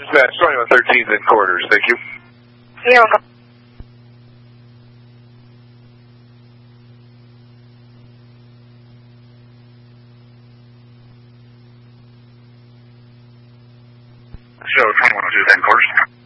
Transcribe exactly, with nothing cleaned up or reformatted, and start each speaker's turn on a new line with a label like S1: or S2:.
S1: Dispatch, twenty-one thirteen in quarters, thank you.
S2: You're welcome.
S1: So, twenty-one oh two in quarters.